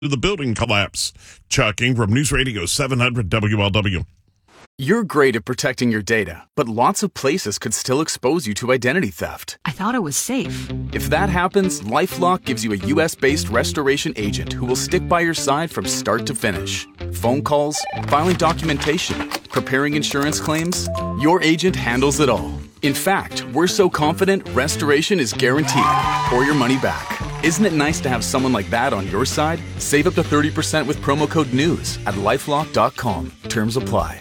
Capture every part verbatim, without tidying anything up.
The building collapse. Chuck Ingram, News Radio seven hundred W L W. You're great at protecting your data, but lots of places could still expose you to identity theft. I thought it was safe. If that happens, LifeLock gives you a U S-based restoration agent who will stick by your side from start to finish. Phone calls, filing documentation, preparing insurance claims, your agent handles it all. In fact, we're so confident restoration is guaranteed or your money back. Isn't it nice to have someone like that on your side? Save up to thirty percent with promo code NEWS at lifelock dot com. Terms apply.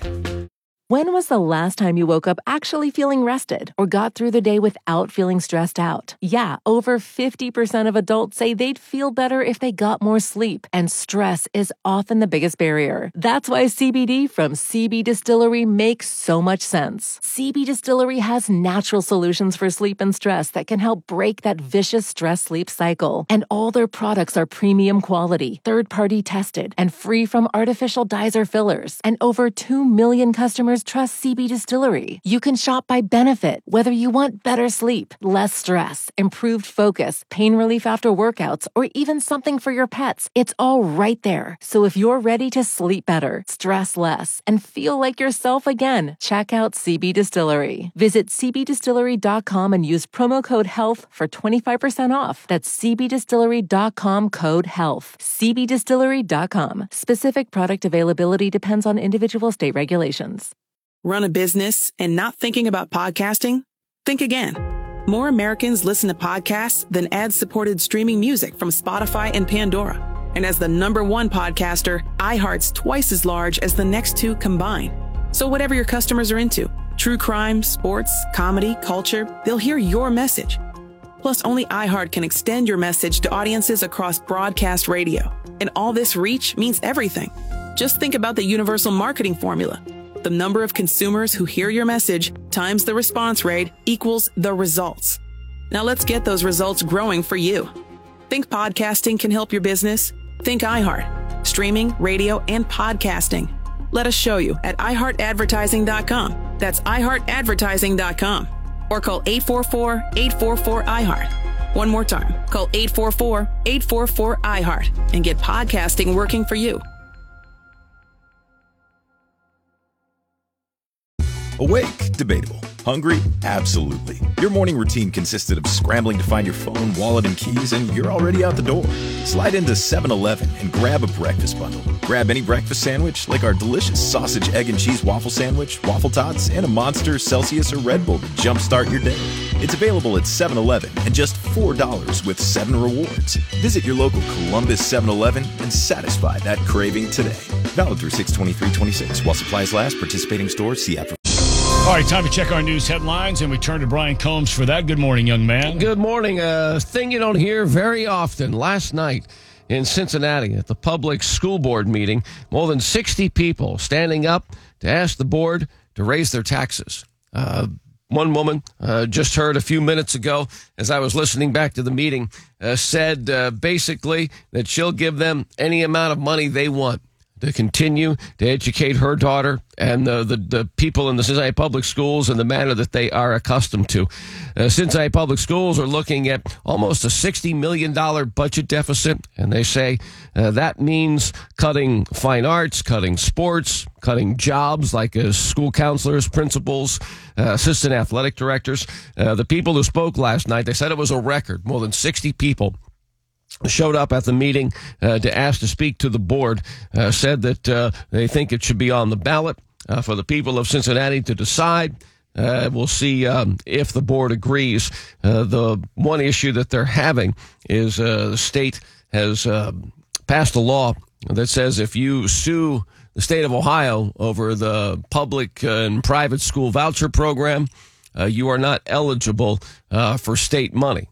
When was the last time you woke up actually feeling rested or got through the day without feeling stressed out? Yeah, over fifty percent of adults say they'd feel better if they got more sleep, and stress is often the biggest barrier. That's why C B D from C B Distillery makes so much sense. C B Distillery has natural solutions for sleep and stress that can help break that vicious stress-sleep cycle. And all their products are premium quality, third-party tested, and free from artificial dyes or fillers. And over two million customers trust C B Distillery. You can shop by benefit, whether you want better sleep, less stress, improved focus, pain relief after workouts, or even something for your pets. It's all right there. So if you're ready to sleep better, stress less, and feel like yourself again, check out C B Distillery. Visit c b distillery dot com and use promo code HEALTH for twenty-five percent off. That's c b distillery dot com code HEALTH. c b distillery dot com. Specific product availability depends on individual state regulations. Run a business and not thinking about podcasting? Think again. More Americans listen to podcasts than ad-supported streaming music from Spotify and Pandora. And as the number one podcaster, iHeart's twice as large as the next two combined. So whatever your customers are into, true crime, sports, comedy, culture, they'll hear your message. Plus, only iHeart can extend your message to audiences across broadcast radio. And all this reach means everything. Just think about the universal marketing formula. The number of consumers who hear your message times the response rate equals the results. Now let's get those results growing for you. Think podcasting can help your business? Think iHeart. Streaming, radio, and podcasting. Let us show you at i heart advertising dot com. That's i heart advertising dot com. Or call eight four four, eight four four, I heart. One more time. Call eight four four, eight four four, I heart and get podcasting working for you. Awake? Debatable. Hungry? Absolutely. Your morning routine consisted of scrambling to find your phone, wallet, and keys, and you're already out the door. Slide into seven eleven and grab a breakfast bundle. Grab any breakfast sandwich, like our delicious sausage, egg, and cheese waffle sandwich, waffle tots, and a Monster, Celsius, or Red Bull to jumpstart your day. It's available at seven eleven and just four dollars with seven rewards. Visit your local Columbus seven eleven and satisfy that craving today. Valid through six twenty-three twenty-six. While supplies last, participating stores, see app for... All right, time to check our news headlines, and we turn to Brian Combs for that. Good morning, young man. Good morning. A thing you don't hear very often. Last night in Cincinnati at the public school board meeting, more than sixty people standing up to ask the board to raise their taxes. Uh, one woman, uh, just heard a few minutes ago as I was listening back to the meeting, uh, said uh, basically that she'll give them any amount of money they want to continue to educate her daughter and the, the, the people in the Cincinnati Public Schools in the manner that they are accustomed to. Uh, Cincinnati Public Schools are looking at almost a sixty million dollars budget deficit, and they say uh, that means cutting fine arts, cutting sports, cutting jobs like uh, school counselors, principals, uh, assistant athletic directors. Uh, the people who spoke last night, they said it was a record. More than sixty people showed up at the meeting uh, to ask to speak to the board, uh, said that uh, they think it should be on the ballot uh, for the people of Cincinnati to decide. Uh, we'll see um, if the board agrees. Uh, the one issue that they're having is uh, the state has uh, passed a law that says if you sue the state of Ohio over the public and private school voucher program, uh, you are not eligible uh, for state money.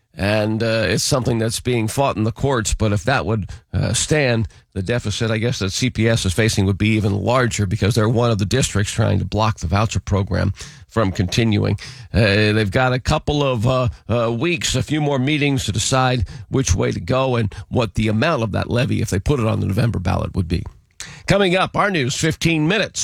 And uh, it's something that's being fought in the courts. But if that would uh, stand, the deficit, I guess, that C P S is facing would be even larger because they're one of the districts trying to block the voucher program from continuing. Uh, they've got a couple of uh, uh, weeks, a few more meetings to decide which way to go and what the amount of that levy, if they put it on the November ballot, would be. Coming up, our news, fifteen minutes.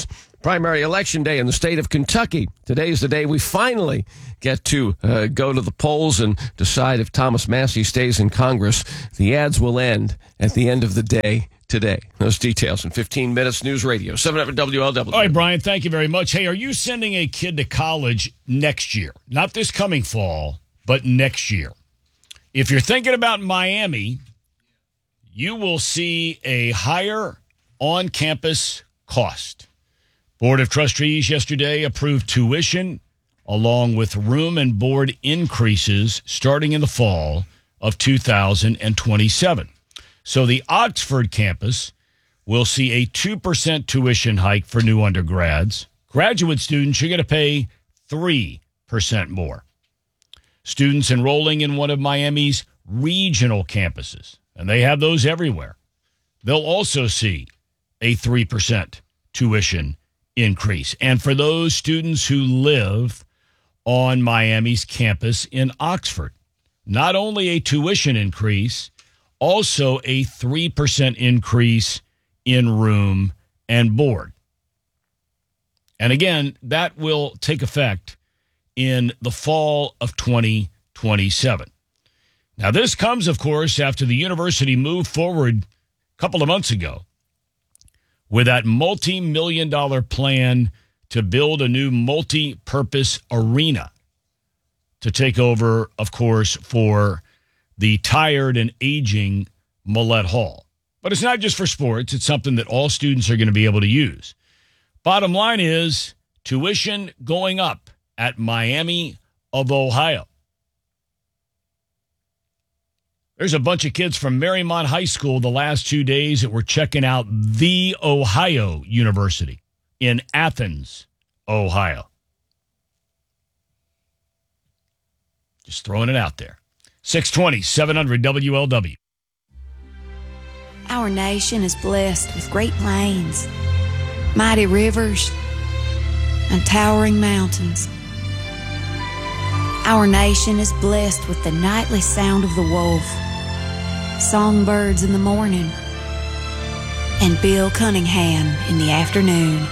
primary election day in the state of Kentucky. Today is the day we finally get to uh, go to the polls and decide if Thomas Massie stays in Congress. The ads will end at the end of the day today. Those details in fifteen minutes. News Radio, seven hundred W L W. All right, Brian, thank you very much. Hey, are you sending a kid to college next year? Not this coming fall, but next year. If you're thinking about Miami, you will see a higher on-campus cost. Board of Trustees yesterday approved tuition along with room and board increases starting in the fall of two thousand twenty-seven. So the Oxford campus will see a two percent tuition hike for new undergrads. Graduate students are going to pay three percent more. Students enrolling in one of Miami's regional campuses, and they have those everywhere, they'll also see a three percent tuition increase. And for those students who live on Miami's campus in Oxford, not only a tuition increase, also a three percent increase in room and board. And again, that will take effect in the fall of twenty twenty-seven. Now, this comes, of course, after the university moved forward a couple of months ago with that multi-million dollar plan to build a new multi-purpose arena to take over, of course, for the tired and aging Millett Hall. But it's not just for sports. It's something that all students are going to be able to use. Bottom line is tuition going up at Miami of Ohio. There's a bunch of kids from Marymount High School the last two days that were checking out The Ohio University in Athens, Ohio. Just throwing it out there. six twenty, seven hundred W L W. Our nation is blessed with great plains, mighty rivers, and towering mountains. Our nation is blessed with the nightly sound of the wolf, songbirds in the morning, and Bill Cunningham in the afternoon.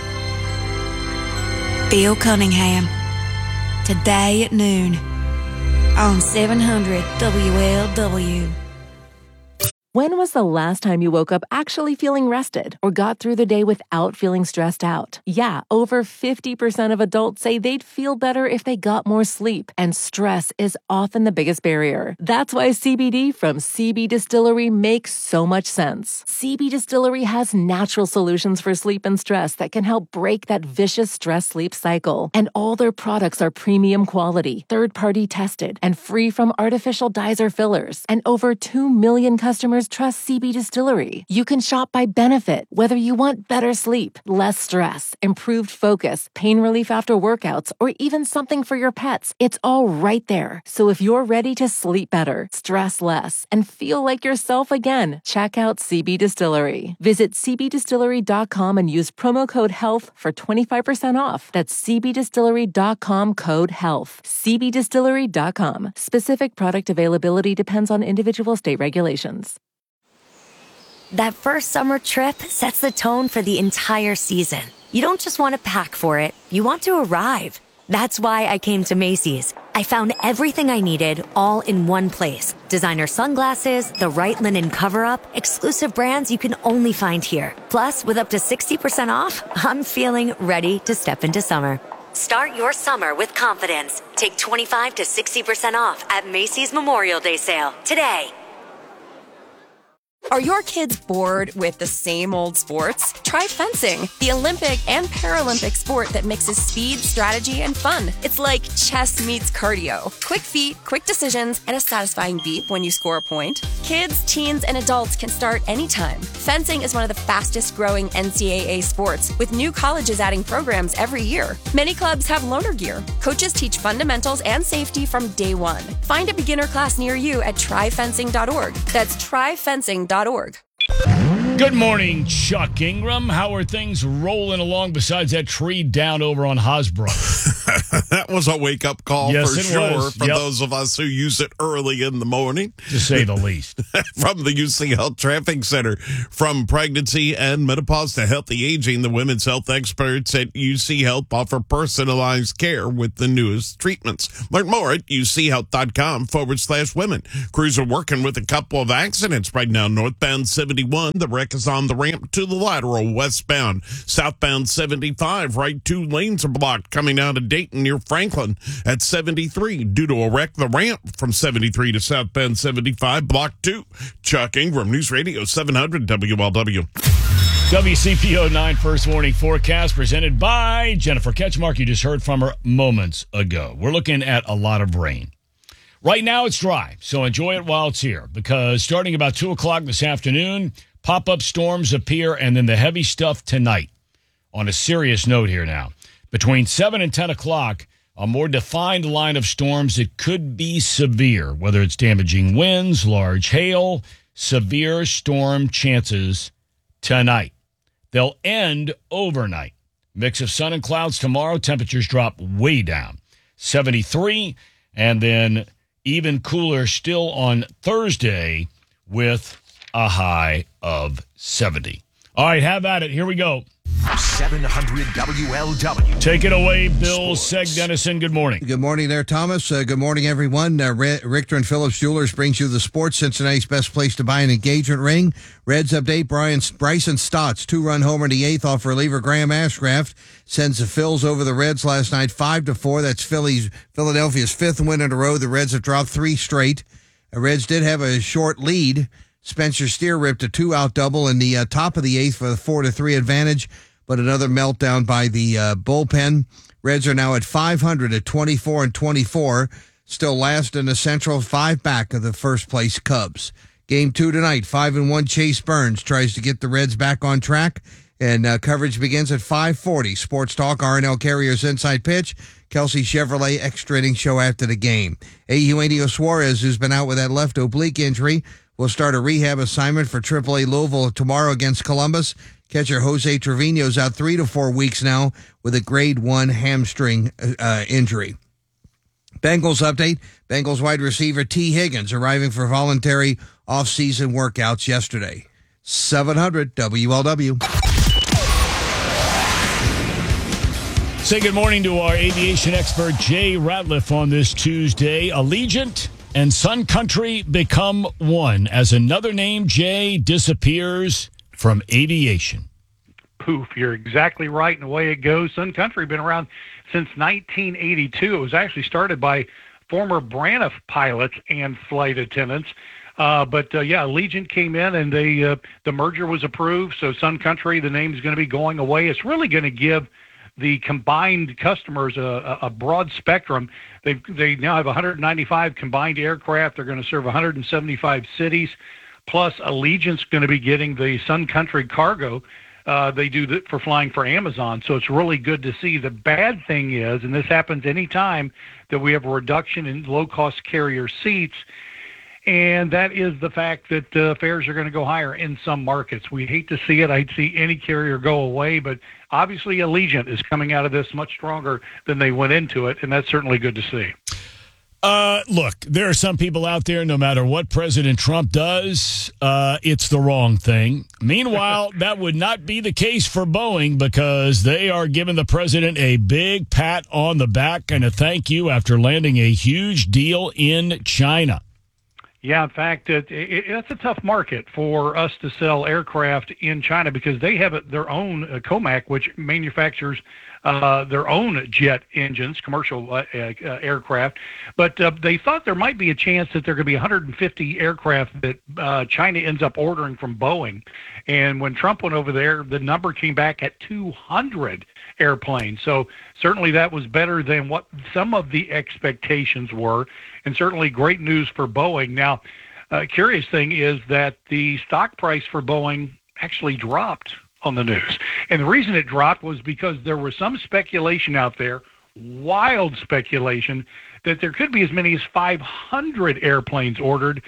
Bill Cunningham, today at noon on seven hundred W L W. When was the last time you woke up actually feeling rested or got through the day without feeling stressed out? Yeah, over fifty percent of adults say they'd feel better if they got more sleep, and stress is often the biggest barrier. That's why C B D from C B Distillery makes so much sense. C B Distillery has natural solutions for sleep and stress that can help break that vicious stress-sleep cycle. And all their products are premium quality, third-party tested, and free from artificial dyes or fillers. And over two million customers trust C B Distillery. You can shop by benefit, whether you want better sleep, less stress, improved focus, pain relief after workouts, or even something for your pets. It's all right there. So if you're ready to sleep better, stress less, and feel like yourself again, check out C B Distillery. Visit C B distillery dot com and use promo code HEALTH for twenty-five percent off. That's C B distillery dot com code HEALTH. C B distillery dot com. Specific product availability depends on individual state regulations. That first summer trip sets the tone for the entire season. You don't just want to pack for it, you want to arrive. That's why I came to Macy's. I found everything I needed all in one place. Designer sunglasses, the right linen cover-up, exclusive brands you can only find here. Plus, with up to sixty percent off, I'm feeling ready to step into summer. Start your summer with confidence. Take twenty-five to sixty percent off at Macy's Memorial Day sale today. Are your kids bored with the same old sports? Try fencing, the Olympic and Paralympic sport that mixes speed, strategy, and fun. It's like chess meets cardio. Quick feet, quick decisions, and a satisfying beep when you score a point. Kids, teens, and adults can start anytime. Fencing is one of the fastest growing N C double A sports, with new colleges adding programs every year. Many clubs have loaner gear. Coaches teach fundamentals and safety from day one. Find a beginner class near you at try fencing dot org. That's try fencing dot org. Good morning, Chuck Ingram. How are things rolling along besides that tree down over on Hosbrook? That was a wake-up call Yes, for it sure was. for Yep. those of us who use it early in the morning. To say the least. From the U C Health Traffic Center. From pregnancy and menopause to healthy aging, the women's health experts at U C Health offer personalized care with the newest treatments. Learn more at uchealth.com forward slash women. Crews are working with a couple of accidents right now. Northbound seventy-one, the wreck is on the ramp to the lateral westbound. Southbound seventy-five, right two lanes are blocked coming out of Dayton near Franklin at seventy-three. Due to a wreck, the ramp from seventy-three to southbound seventy-five, block two. Chuck Ingram, News Radio seven hundred W L W. W C P O nine First Warning Forecast presented by Jennifer Ketchmark. You just heard from her moments ago. We're looking at a lot of rain. Right now it's dry, so enjoy it while it's here, because starting about two o'clock this afternoon, pop-up storms appear, and then the heavy stuff tonight. On a serious note here now, between seven and ten o'clock, a more defined line of storms that could be severe, whether it's damaging winds, large hail, severe storm chances tonight. They'll end overnight. Mix of sun and clouds tomorrow. Temperatures drop way down. seventy-three, and then even cooler still on Thursday with a high of seventy. All right, have at it. Here we go. seven hundred W L W. Take it away, Bill Seg-Dennison. Good morning. Good morning there, Thomas. Uh, good morning, everyone. Uh, R- Richter and Phillips Jewelers brings you the sports. Cincinnati's best place to buy an engagement ring. Reds update, Brian, Bryson Stotts, two-run homer in the eighth off reliever Graham Ashcraft. Sends the Phils over the Reds last night, five to four. That's Philly's Philadelphia's fifth win in a row. The Reds have dropped three straight. The Reds did have a short lead. Spencer Steer ripped a two-out double in the uh, top of the eighth for the four to three advantage, but another meltdown by the uh, bullpen. Reds are now at five hundred at twenty-four and twenty-four, still last in the Central, five back of the first-place Cubs. Game two tonight, five and one. Chase Burns tries to get the Reds back on track, and uh, coverage begins at five forty. Sports Talk, R and L Carriers Inside Pitch, Kelsey Chevrolet extra inning show after the game. Eugenio Suarez, who's been out with that left oblique injury, will start a rehab assignment for triple A Louisville tomorrow against Columbus. Catcher Jose Trevino's out three to four weeks now with a grade one hamstring uh, injury. Bengals update. Bengals wide receiver T. Higgins arriving for voluntary off-season workouts yesterday. seven hundred W L W. Say good morning to our aviation expert, Jay Ratliff, on this Tuesday. Allegiant and Sun Country become one as another name, Jay, disappears from aviation. Poof, you're exactly right, and away it goes. Sun Country been around since nineteen eighty-two. It was actually started by former Braniff pilots and flight attendants. Uh, but, uh, yeah, Allegiant came in, and they uh, the merger was approved. So Sun Country, the name is going to be going away. It's really going to give the combined customers a, a broad spectrum. They they now have one hundred ninety-five combined aircraft. They're going to serve one hundred seventy-five cities. Plus, Allegiant's going to be getting the Sun Country cargo. Uh, they do that for flying for Amazon, so it's really good to see. The bad thing is, and this happens any time that we have a reduction in low-cost carrier seats, and that is the fact that uh, fares are going to go higher in some markets. We hate to see it. I'd see any carrier go away, but obviously Allegiant is coming out of this much stronger than they went into it, and that's certainly good to see. Uh, look, there are some people out there, no matter what President Trump does, uh, it's the wrong thing. Meanwhile, that would not be the case for Boeing, because they are giving the president a big pat on the back and a thank you after landing a huge deal in China. Yeah, in fact, it, it, it's a tough market for us to sell aircraft in China because they have their own uh, Comac, which manufactures uh, their own jet engines, commercial uh, uh, aircraft. But uh, they thought there might be a chance that there could be one hundred fifty aircraft that uh, China ends up ordering from Boeing. And when Trump went over there, the number came back at two hundred airplanes. So certainly that was better than what some of the expectations were, and certainly great news for Boeing. Now, uh, curious thing is that the stock price for Boeing actually dropped on the news. And the reason it dropped was because there was some speculation out there, wild speculation, that there could be as many as five hundred airplanes ordered.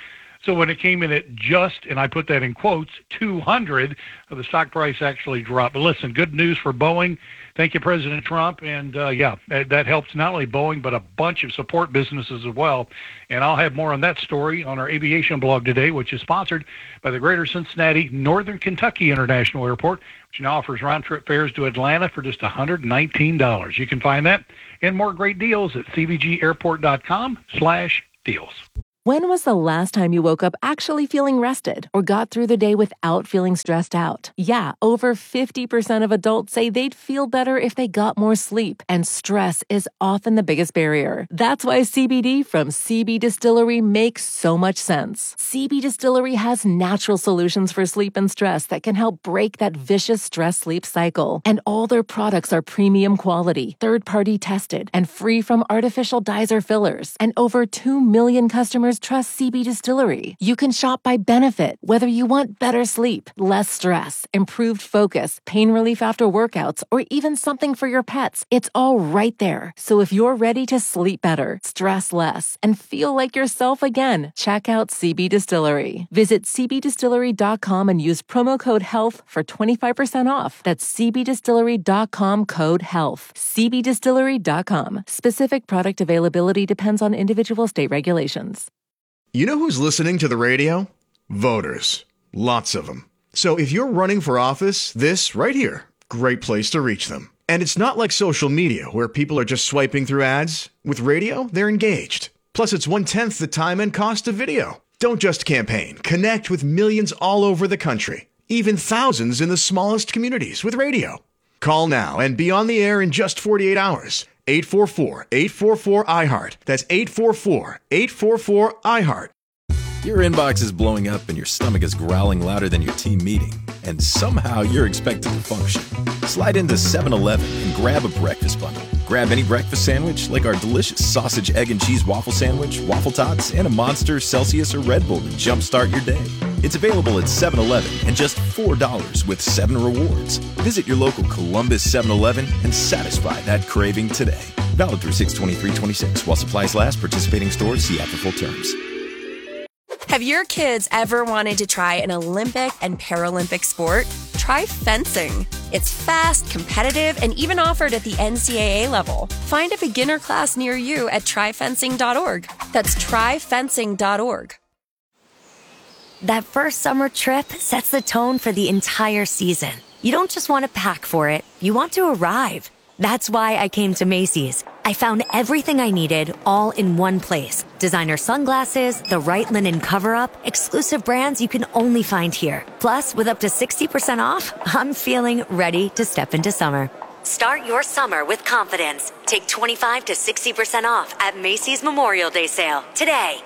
So when it came in at just, and I put that in quotes, two hundred, the stock price actually dropped. But listen, good news for Boeing. Thank you, President Trump. And, uh, yeah, that helps not only Boeing, but a bunch of support businesses as well. And I'll have more on that story on our aviation blog today, which is sponsored by the Greater Cincinnati Northern Kentucky International Airport, which now offers round-trip fares to Atlanta for just one hundred nineteen dollars. You can find that and more great deals at c b g airport dot com slash deals. When was the last time you woke up actually feeling rested or got through the day without feeling stressed out? Yeah, over fifty percent of adults say they'd feel better if they got more sleep, and stress is often the biggest barrier. That's why C B D from C B Distillery makes so much sense. C B Distillery has natural solutions for sleep and stress that can help break that vicious stress-sleep cycle. And all their products are premium quality, third-party tested, and free from artificial dyes or fillers. And over two million customers trust C B Distillery. You can shop by benefit, whether you want better sleep, less stress, improved focus, pain relief after workouts, or even something for your pets. It's all right there. So if you're ready to sleep better, stress less, and feel like yourself again, check out C B Distillery. Visit c b distillery dot com and use promo code HEALTH for twenty-five percent off. That's c b distillery dot com code HEALTH. c b distillery dot com. Specific product availability depends on individual state regulations. You know who's listening to the radio? Voters. Lots of them. So if you're running for office, this right here, great place to reach them. And it's not like social media where people are just swiping through ads. With radio, they're engaged. Plus, it's one-tenth the time and cost of video. Don't just campaign. Connect with millions all over the country. Even thousands in the smallest communities with radio. Call now and be on the air in just forty-eight hours. eight four four, eight four four, I heart. That's eight four four, eight four four, I heart. Your inbox is blowing up and your stomach is growling louder than your team meeting. And somehow you're expected to function. Slide into seven eleven and grab a breakfast bundle. Grab any breakfast sandwich like our delicious sausage, egg, and cheese waffle sandwich, waffle tots, and a Monster, Celsius, or Red Bull to jumpstart your day. It's available at seven eleven and just four dollars with seven rewards. Visit your local Columbus seven eleven and satisfy that craving today. Valid through six twenty-three twenty-six while supplies last. Participating stores, see app for full terms. Have your kids ever wanted to try an Olympic and Paralympic sport? Try fencing. It's fast, competitive, and even offered at the N C double A level. Find a beginner class near you at try fencing dot org. That's try fencing dot org. That first summer trip sets the tone for the entire season. You don't just want to pack for it, you want to arrive. That's why I came to Macy's. I found everything I needed all in one place. Designer sunglasses, the right linen cover-up, exclusive brands you can only find here. Plus, with up to sixty percent off, I'm feeling ready to step into summer. Start your summer with confidence. Take twenty-five to sixty percent off at Macy's Memorial Day sale today.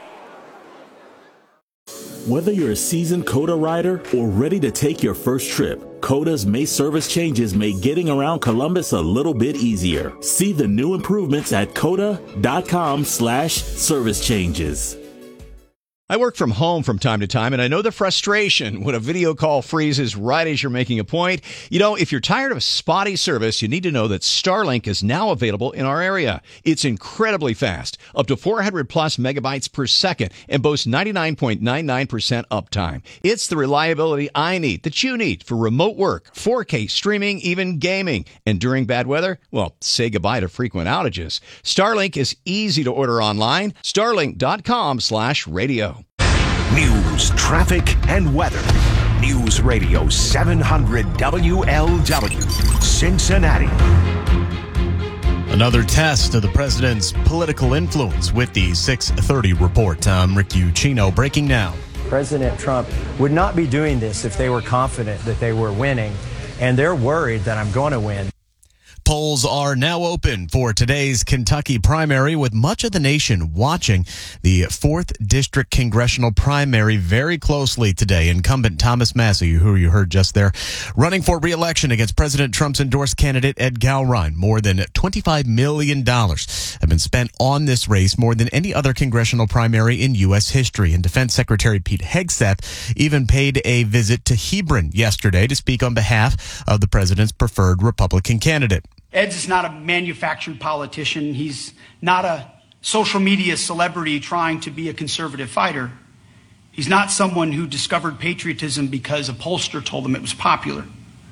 Whether you're a seasoned COTA rider or ready to take your first trip, COTA's May service changes make getting around Columbus a little bit easier. See the new improvements at cota.com slash service changes. I work from home from time to time, and I know the frustration when a video call freezes right as you're making a point. You know, if you're tired of spotty service, you need to know that Starlink is now available in our area. It's incredibly fast, up to four hundred plus megabytes per second, and boasts ninety-nine point nine nine percent uptime. It's the reliability I need, that you need, for remote work, four K streaming, even gaming. And during bad weather, well, say goodbye to frequent outages. Starlink is easy to order online. Starlink.com slash radio. News, traffic, and weather. News Radio seven hundred W L W, Cincinnati. Another test of the president's political influence with the six thirty report. I'm Rick Ucchino breaking now. President Trump would not be doing this if they were confident that they were winning, and they're worried that I'm going to win. Polls are now open for today's Kentucky primary, with much of the nation watching the fourth District congressional primary very closely today. Incumbent Thomas Massie, who you heard just there, running for re-election against President Trump's endorsed candidate Ed Gowron. More than twenty-five million dollars have been spent on this race, more than any other congressional primary in U S history. And Defense Secretary Pete Hegseth even paid a visit to Hebron yesterday to speak on behalf of the president's preferred Republican candidate. Ed's is not a manufactured politician. He's not a social media celebrity trying to be a conservative fighter. He's not someone who discovered patriotism because a pollster told him it was popular.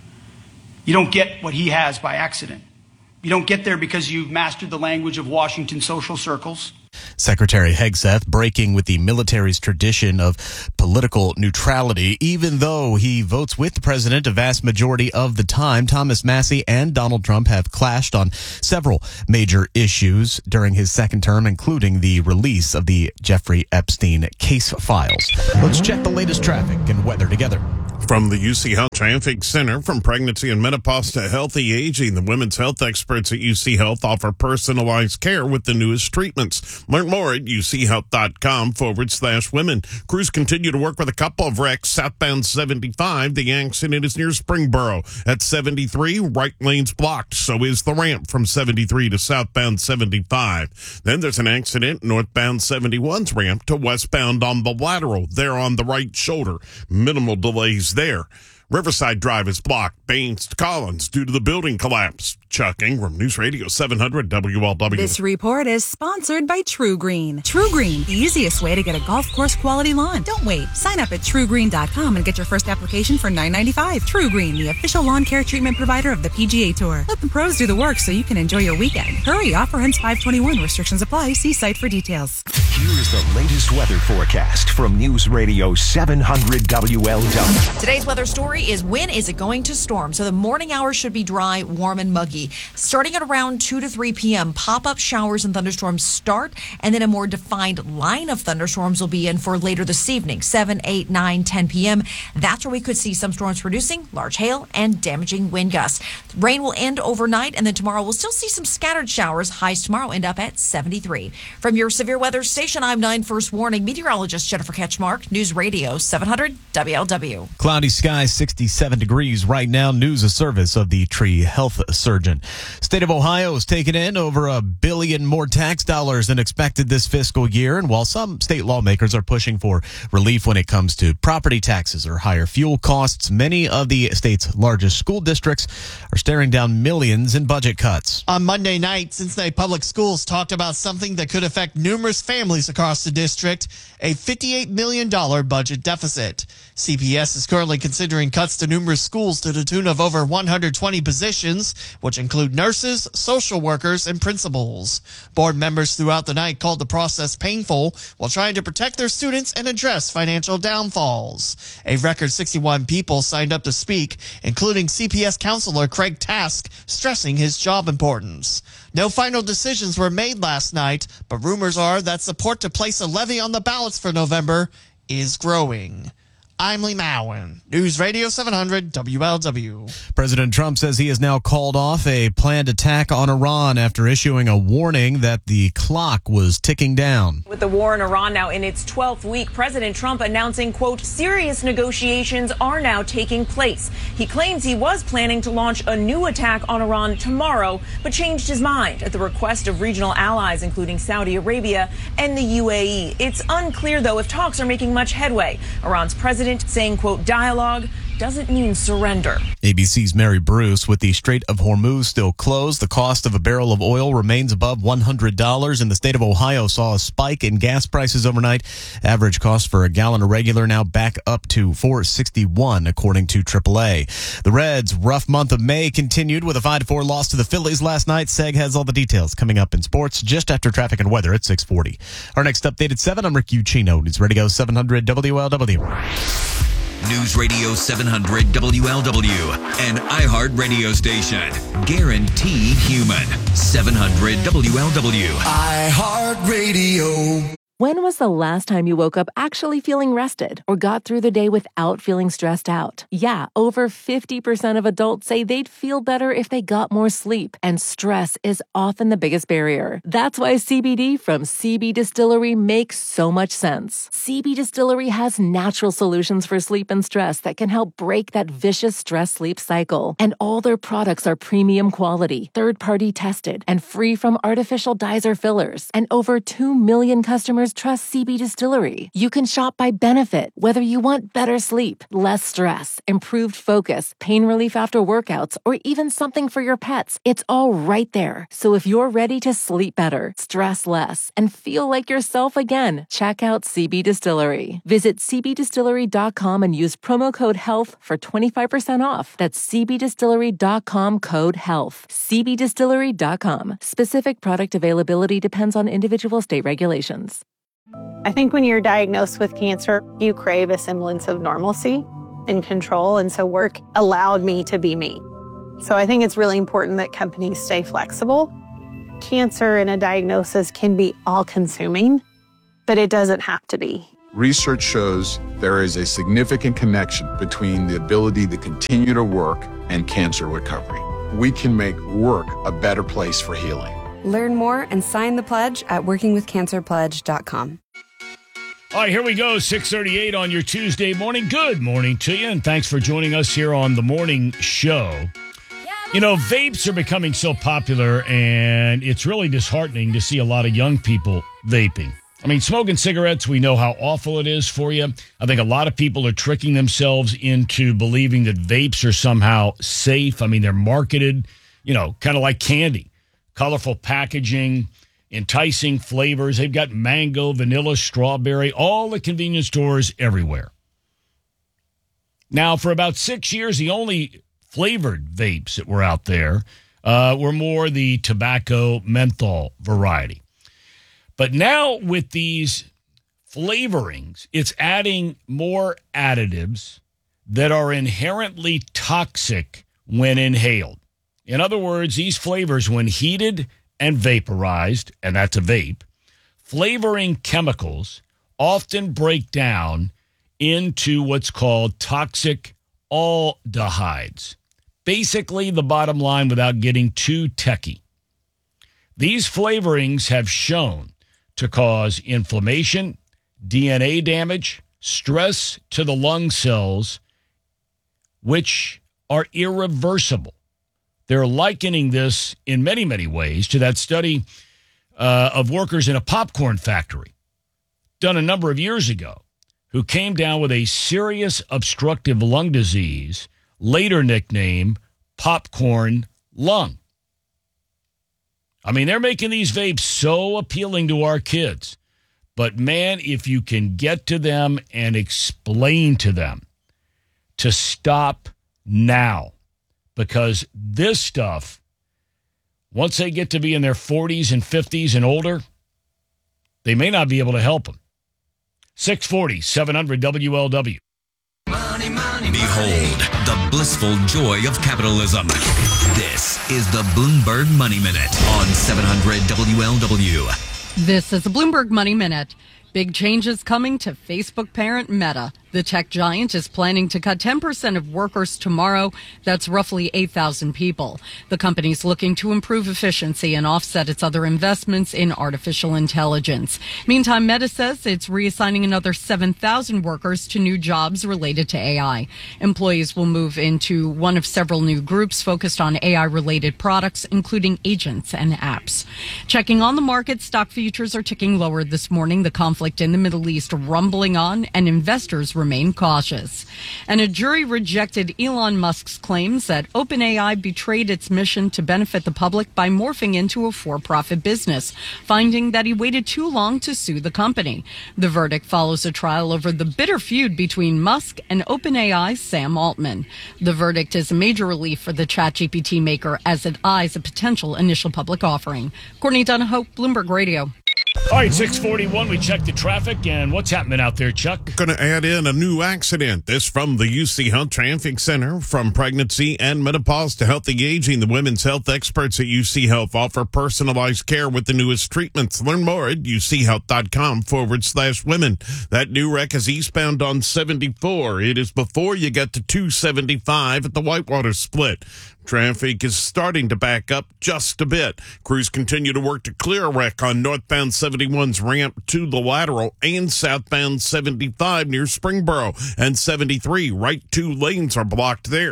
You don't get what he has by accident. You don't get there because you've mastered the language of Washington social circles. Secretary Hegseth breaking with the military's tradition of political neutrality. Even though he votes with the president a vast majority of the time, Thomas Massie and Donald Trump have clashed on several major issues during his second term, including the release of the Jeffrey Epstein case files. Let's check the latest traffic and weather together. From the U C Health Traffic Center, from pregnancy and menopause to healthy aging, the women's health experts at U C Health offer personalized care with the newest treatments. Learn more at uchealth.com forward slash women. Crews continue to work with a couple of wrecks southbound seventy-five. The accident is near Springboro. At seventy-three, right lane's blocked. So is the ramp from seventy-three to southbound seventy-five. Then there's an accident northbound seventy-one's ramp to westbound on the lateral. There on the right shoulder. Minimal delays there. Riverside Drive is blocked. Baines to Collins due to the building collapse. Chuck Ingram, News Radio seven hundred W L W. This report is sponsored by True Green. True Green, the easiest way to get a golf course quality lawn. Don't wait. Sign up at true green dot com and get your first application for nine ninety-five. True Green, the official lawn care treatment provider of the P G A Tour. Let the pros do the work so you can enjoy your weekend. Hurry, offer ends five twenty-one. Restrictions apply. See site for details. Here's the latest weather forecast from News Radio seven hundred W L W. Today's weather story is when is it going to storm? So the morning hours should be dry, warm, and muggy. Starting at around two to three p.m., pop-up showers and thunderstorms start, and then a more defined line of thunderstorms will be in for later this evening, seven, eight, nine, ten p.m. That's where we could see some storms producing large hail and damaging wind gusts. Rain will end overnight, and then tomorrow we'll still see some scattered showers. Highs tomorrow end up at seventy-three. From your severe weather station, I'm nine First Warning meteorologist Jennifer Ketchmark, News Radio seven hundred W L W. Cloudy skies, sixty-seven degrees right now. News a service of the Tree Health Surgeon. State of Ohio has taken in over a billion more tax dollars than expected this fiscal year. And while some state lawmakers are pushing for relief when it comes to property taxes or higher fuel costs, many of the state's largest school districts are staring down millions in budget cuts. On Monday night, Cincinnati Public Schools talked about something that could affect numerous families across the district, a fifty-eight million dollars budget deficit. C P S is currently considering cuts to numerous schools to the tune of over one hundred twenty positions, which include nurses, social workers, and principals. Board members throughout the night called the process painful while trying to protect their students and address financial downfalls. A record sixty-one people signed up to speak, including C P S counselor Craig Task, stressing his job importance. No final decisions were made last night, but rumors are that support to place a levy on the ballots for November is growing. I'm Lee Mowen, News Radio seven hundred W L W. President Trump says he has now called off a planned attack on Iran after issuing a warning that the clock was ticking down. With the war in Iran now in its twelfth week, President Trump announcing, quote, serious negotiations are now taking place. He claims he was planning to launch a new attack on Iran tomorrow, but changed his mind at the request of regional allies, including Saudi Arabia and the U A E. It's unclear, though, if talks are making much headway. Iran's president saying, quote, dialogue doesn't mean surrender. A B C's Mary Bruce. With the Strait of Hormuz still closed, the cost of a barrel of oil remains above one hundred dollars, and the state of Ohio saw a spike in gas prices overnight. Average cost for a gallon of regular now back up to four dollars and sixty-one cents, according to triple A. The Reds' rough month of May continued with a five to four loss to the Phillies last night. Seg has all the details coming up in sports just after traffic and weather at six forty. Our next update at seven, I'm Rick Ucchino, News Radio seven hundred W L W. News Radio seven hundred W L W, an iHeart radio station. Guaranteed human. seven hundred W L W. iHeart Radio. When was the last time you woke up actually feeling rested or got through the day without feeling stressed out? Yeah, over fifty percent of adults say they'd feel better if they got more sleep, and stress is often the biggest barrier. That's why C B D from C B Distillery makes so much sense. C B Distillery has natural solutions for sleep and stress that can help break that vicious stress-sleep cycle. And all their products are premium quality, third-party tested, and free from artificial dyes or fillers. And over two million customers customers trust C B Distillery. You can shop by benefit, whether you want better sleep, less stress, improved focus, pain relief after workouts, or even something for your pets. It's all right there. So if you're ready to sleep better, stress less, and feel like yourself again, check out C B Distillery. Visit c b distillery dot com and use promo code HEALTH for twenty-five percent off. That's c b distillery dot com code HEALTH. c b distillery dot com. Specific product availability depends on individual state regulations. I think when you're diagnosed with cancer, you crave a semblance of normalcy and control, and so work allowed me to be me. So I think it's really important that companies stay flexible. Cancer and a diagnosis can be all-consuming, but it doesn't have to be. Research shows there is a significant connection between the ability to continue to work and cancer recovery. We can make work a better place for healing. Learn more and sign the pledge at working with cancer pledge dot com. All right, here we go, six thirty-eight on your Tuesday morning. Good morning to you, and thanks for joining us here on the morning show. You know, vapes are becoming so popular, and it's really disheartening to see a lot of young people vaping. I mean, smoking cigarettes, we know how awful it is for you. I think a lot of people are tricking themselves into believing that vapes are somehow safe. I mean, they're marketed, you know, kind of like candy. Colorful packaging, enticing flavors. They've got mango, vanilla, strawberry, all the convenience stores everywhere. Now, for about six years, the only flavored vapes that were out there uh, were more the tobacco menthol variety. But now with these flavorings, it's adding more additives that are inherently toxic when inhaled. In other words, these flavors, when heated and vaporized, and that's a vape, flavoring chemicals often break down into what's called toxic aldehydes. Basically, the bottom line without getting too techie. These flavorings have shown to cause inflammation, D N A damage, stress to the lung cells, which are irreversible. They're likening this in many, many ways to that study uh, of workers in a popcorn factory done a number of years ago who came down with a serious obstructive lung disease, later nicknamed popcorn lung. I mean, they're making these vapes so appealing to our kids. But, man, if you can get to them and explain to them to stop now, because this stuff, once they get to be in their forties and fifties and older, they may not be able to help them. six forty, seven hundred W L W. Money, money, Behold the blissful joy of capitalism. This is the Bloomberg Money Minute on seven hundred W L W. This is the Bloomberg Money Minute. Big changes coming to Facebook parent Meta. The tech giant is planning to cut ten percent of workers tomorrow. That's roughly eight thousand people. The company's looking to improve efficiency and offset its other investments in artificial intelligence. Meantime, Meta says it's reassigning another seven thousand workers to new jobs related to A I. Employees will move into one of several new groups focused on A I-related products, including agents and apps. Checking on the market, stock futures are ticking lower this morning. The conflict in the Middle East rumbling on, and investors remain cautious. And a jury rejected Elon Musk's claims that OpenAI betrayed its mission to benefit the public by morphing into a for-profit business, finding that he waited too long to sue the company. The verdict follows a trial over the bitter feud between Musk and OpenAI's Sam Altman. The verdict is a major relief for the ChatGPT maker as it eyes a potential initial public offering. Courtney Donahoe, Bloomberg Radio. All right, six forty-one, we check the traffic, and what's happening out there, Chuck? Going to add in a new accident. This from the U C Health Traffic Center. From pregnancy and menopause to healthy aging, the women's health experts at U C Health offer personalized care with the newest treatments. Learn more at uchealth.com forward slash women. That new wreck is eastbound on seventy-four. It is before you get to two seventy-five at the Whitewater split. Traffic is starting to back up just a bit. Crews continue to work to clear a wreck on northbound seventy-one's ramp to the lateral and southbound seventy-five near Springboro, and seventy-three. Right two lanes are blocked there.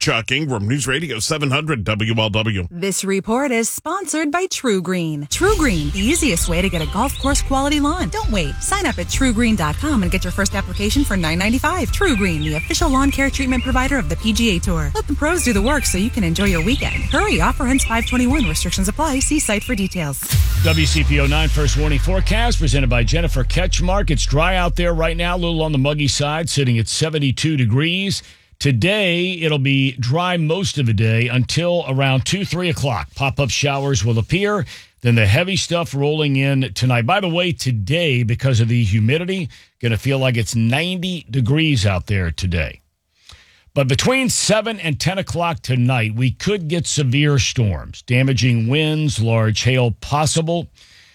Chuck Ingram, News Radio seven hundred W L W. This report is sponsored by True Green. True Green, the easiest way to get a golf course quality lawn. Don't wait. Sign up at true green dot com and get your first application for nine ninety-five. True Green, the official lawn care treatment provider of the P G A Tour. Let the pros do the work so you can enjoy your weekend. Hurry, offer ends five twenty-one. Restrictions apply. See site for details. W C P O nine First Warning Forecast presented by Jennifer Ketchmark. It's dry out there right now, a little on the muggy side, sitting at seventy-two degrees. Today, it'll be dry most of the day until around two, three o'clock. Pop-up showers will appear. Then the heavy stuff rolling in tonight. By the way, today, because of the humidity, going to feel like it's ninety degrees out there today. But between seven and ten o'clock tonight, we could get severe storms, damaging winds, large hail possible.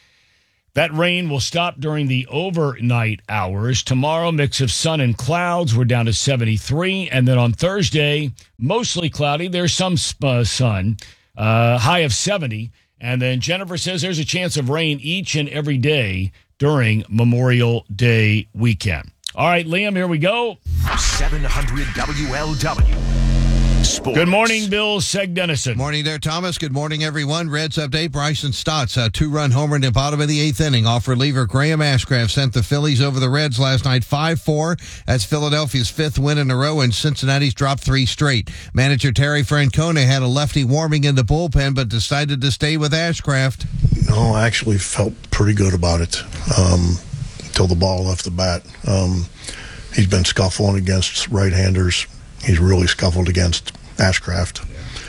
That rain will stop during the overnight hours. Tomorrow, mix of sun and clouds. We're down to seventy-three. And then on Thursday, mostly cloudy. There's some uh, sun, uh, high of seventy. And then Jennifer says there's a chance of rain each and every day during Memorial Day weekend. All right, Liam, here we go. seven hundred W L W. Sports. Good morning, Bill Seg-Dennison. Morning there, Thomas. Good morning, everyone. Reds update. Bryson Stott's a two-run homer in the bottom of the eighth inning. Off reliever Graham Ashcraft sent the Phillies over the Reds last night five four. That's Philadelphia's fifth win in a row, and Cincinnati's dropped three straight. Manager Terry Francona had a lefty warming in the bullpen, but decided to stay with Ashcraft. No, I actually felt pretty good about it um, until the ball left the bat. Um, he's been scuffling against right-handers. He's really scuffled against Ashcraft.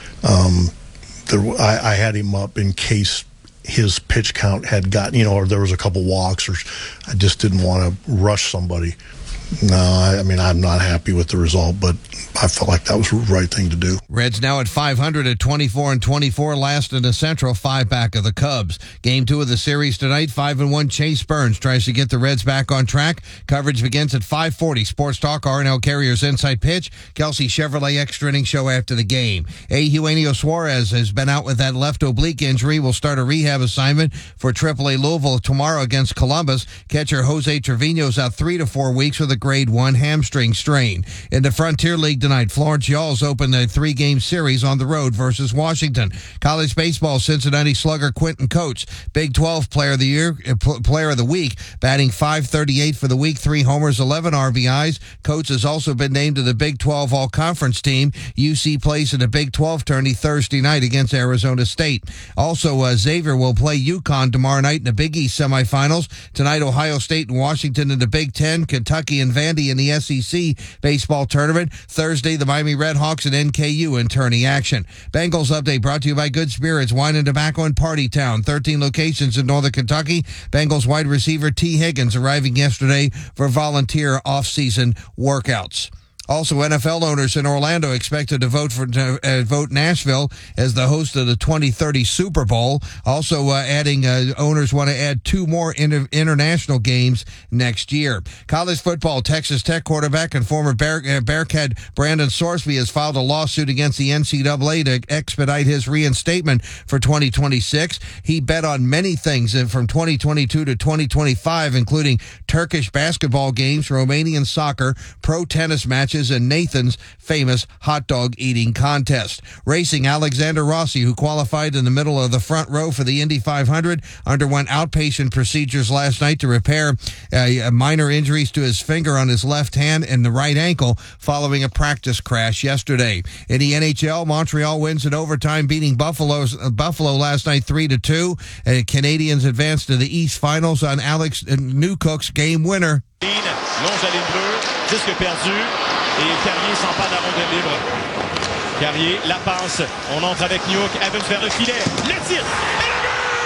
Um, there, I, I had him up in case his pitch count had gotten, you know, or there was a couple walks, or I just didn't want to rush somebody. No, I, I mean, I'm not happy with the result, but I felt like that was the right thing to do. Reds now at five hundred at twenty-four and twenty-four, last in the Central, five back of the Cubs. Game two of the series tonight, five and one. Chase Burns tries to get the Reds back on track. Coverage begins at five forty. Sports Talk, R and L Carriers Inside Pitch. Kelsey Chevrolet extra inning show after the game. Eugenio Suarez has been out with that left oblique injury. Will start a rehab assignment for triple A Louisville tomorrow against Columbus. Catcher Jose Trevino's out three to four weeks with a grade one hamstring strain. In the Frontier League tonight, Florence Yalls opened a three-game series on the road versus Washington. College baseball, Cincinnati slugger Quentin Coates, Big twelve Player of the Year, Player of the Week, batting five thirty-eight for the week, three homers, eleven R B Is. Coates has also been named to the Big twelve All-Conference team. U C plays in a Big twelve tourney Thursday night against Arizona State. Also, uh, Xavier will play UConn tomorrow night in the Big East semifinals. Tonight, Ohio State and Washington in the Big Ten, Kentucky and Vandy in the S E C baseball tournament. Thursday, the Miami Redhawks and N K U in tourney action. Bengals update brought to you by Good Spirits, Wine and Tobacco in Party Town. thirteen locations in Northern Kentucky. Bengals wide receiver T. Higgins arriving yesterday for volunteer off-season workouts. Also, N F L owners in Orlando expected to vote for uh, vote Nashville as the host of the twenty thirty Super Bowl. Also, uh, adding uh, owners want to add two more inter- international games next year. College football, Texas Tech quarterback and former Bear, uh, Bearcat Brandon Sorsby has filed a lawsuit against the N C double A to expedite his reinstatement for twenty twenty-six. He bet on many things from twenty twenty-two to twenty twenty-five, including Turkish basketball games, Romanian soccer, pro tennis matches, and Nathan's famous hot dog eating contest. Racing, Alexander Rossi, who qualified in the middle of the front row for the Indy five hundred, underwent outpatient procedures last night to repair uh, minor injuries to his finger on his left hand and the right ankle following a practice crash yesterday. In the N H L, Montreal wins in overtime, beating Buffalo's, uh, Buffalo last night three to two. Uh, Canadians advanced to the East Finals on Alex Newcook's game winner. Longe à ligne bleue, disque perdu, et Carrier s'empare de la rondelle libre. Carrier, la passe, on entre avec Newhook, Evans vers le filet, le tir, et le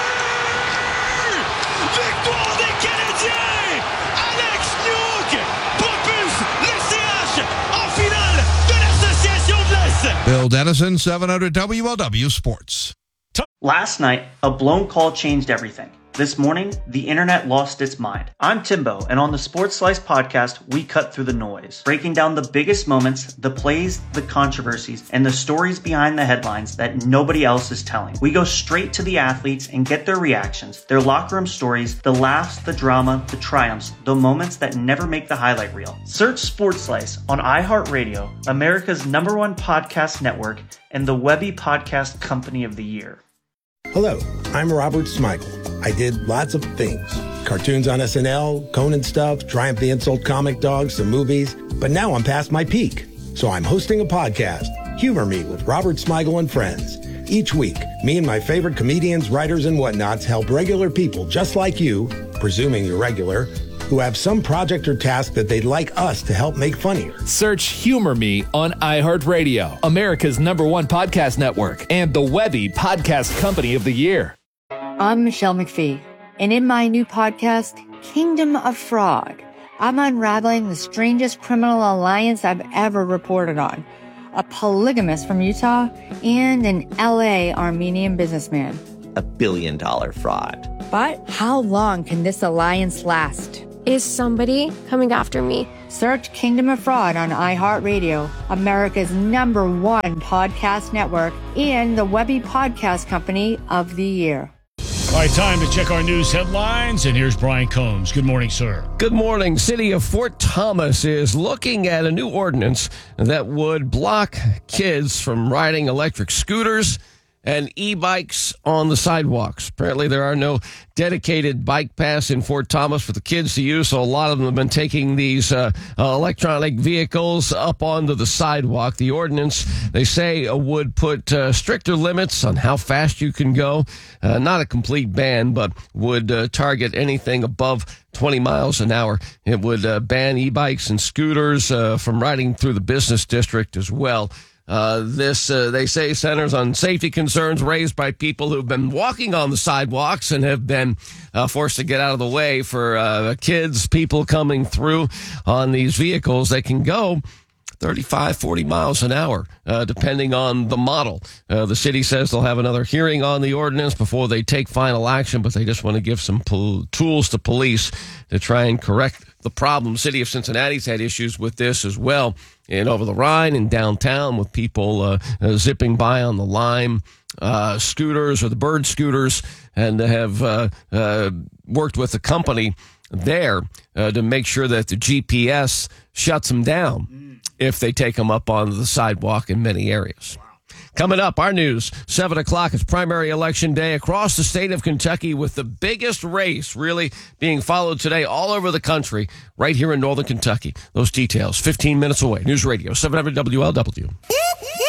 but! Victoire des Canadiens! Alex Newhook propulse le C H en finale de l'Association de l'Est! Bill Dennison, seven hundred W L W Sports. Last night, a blown call changed everything. This morning, the internet lost its mind. I'm Timbo, and on the Sports Slice podcast, we cut through the noise, breaking down the biggest moments, the plays, the controversies, and the stories behind the headlines that nobody else is telling. We go straight to the athletes and get their reactions, their locker room stories, the laughs, the drama, the triumphs, the moments that never make the highlight reel. Search Sports Slice on iHeartRadio, America's number one podcast network, and the Webby Podcast Company of the Year. Hello, I'm Robert Smigel. I did lots of things. Cartoons on S N L, Conan stuff, Triumph the Insult Comic Dogs, some movies. But now I'm past my peak. So I'm hosting a podcast, Humor Me with Robert Smigel and Friends. Each week, me and my favorite comedians, writers, and whatnots help regular people just like you, presuming you're regular, who have some project or task that they'd like us to help make funnier. Search Humor Me on iHeartRadio, America's number one podcast network, and the Webby Podcast Company of the Year. I'm Michelle McPhee, and in my new podcast, Kingdom of Fraud, I'm unraveling the strangest criminal alliance I've ever reported on. A polygamist from Utah and an L A Armenian businessman. A billion dollar fraud. But how long can this alliance last? Is somebody coming after me? Search Kingdom of Fraud on iHeartRadio, America's number one podcast network, and the Webby Podcast Company of the Year. All right, time to check our news headlines, and here's Brian Combs. Good morning, sir. Good morning. City of Fort Thomas is looking at a new ordinance that would block kids from riding electric scooters and e-bikes on the sidewalks. Apparently, there are no dedicated bike paths in Fort Thomas for the kids to use, so a lot of them have been taking these uh, uh, electronic vehicles up onto the sidewalk. The ordinance, they say, uh, would put uh, stricter limits on how fast you can go. Uh, not a complete ban, but would uh, target anything above twenty miles an hour. It would uh, ban e-bikes and scooters uh, from riding through the business district as well. Uh, this, uh, they say, centers on safety concerns raised by people who've been walking on the sidewalks and have been uh, forced to get out of the way for uh, kids, people coming through on these vehicles. They can go thirty-five, forty miles an hour, uh, depending on the model. Uh, the city says they'll have another hearing on the ordinance before they take final action, but they just want to give some pol- tools to police to try and correct the problem. City of Cincinnati's had issues with this as well, and over the Rhine and downtown with people uh, uh, zipping by on the Lime uh, scooters or the Bird scooters, and have uh, uh, worked with the company there uh, to make sure that the G P S shuts them down if they take them up onto the sidewalk in many areas. Coming up, our news, seven o'clock, it's primary election day across the state of Kentucky with the biggest race really being followed today all over the country, right here in northern Kentucky. Those details, fifteen minutes away. News Radio, seven hundred W L W.